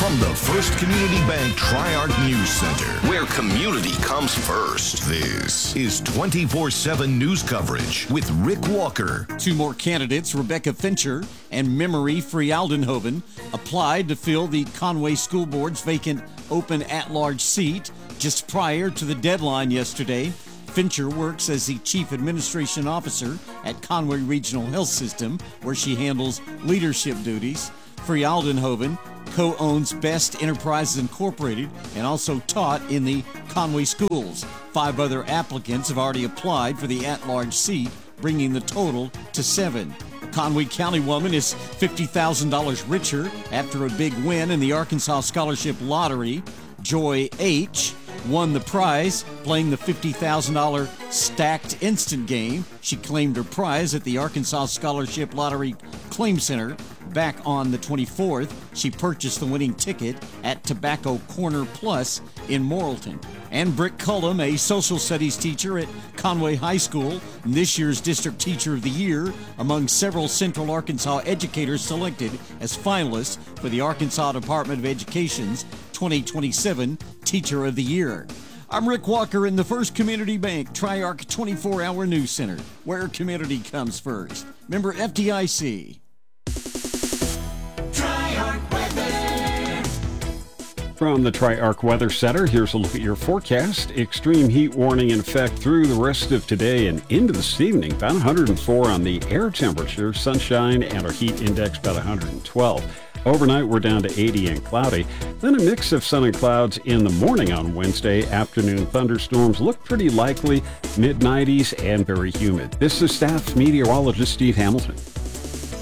From the First Community Bank Tri-Arc News Center, where community comes first, this is 24/7 news coverage with Rick Walker. Two more candidates, Rebecca Fincher and Memory Frialdenhoven, applied to fill the Conway School Board's vacant open at-large seat just prior to the deadline yesterday. Fincher works as the Chief Administration Officer at Conway Regional Health System, where she handles leadership duties. Frialdenhoven co-owns Best Enterprises Incorporated and also taught in the Conway schools. 5 other applicants have already applied for the at-large seat, bringing the total to 7. A Conway County woman is $50,000 richer after a big win in the Arkansas Scholarship Lottery. Joy H. won the prize playing the $50,000 stacked instant game. She claimed her prize at the Arkansas Scholarship Lottery Claim Center back on the 24th. She purchased the winning ticket at Tobacco Corner Plus in Morrilton. And Britt Cullum, a social studies teacher at Conway High School, and this year's District Teacher of the Year, among several Central Arkansas educators selected as finalists for the Arkansas Department of Education's 2027 Teacher of the Year. I'm Rick Walker in the First Community Bank Tri-Arc 24-hour News Center, where community comes first. Member FDIC. From the Tri-Arc Weather Center, here's a look at your forecast. Extreme heat warning in effect through the rest of today and into this evening. About 104 on the air temperature, sunshine, and our heat index about 112. Overnight, we're down to 80 and cloudy. Then a mix of sun and clouds in the morning on Wednesday. Afternoon thunderstorms look pretty likely, mid-90s and very humid. This is staff meteorologist Steve Hamilton.